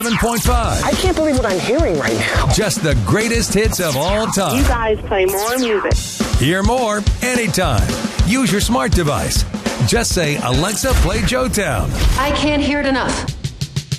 7.5. I can't believe what I'm hearing right now. Just the greatest hits of all time. You guys play more music. Hear more anytime. Use your smart device. Just say, Alexa, play Joetown. I can't hear it enough.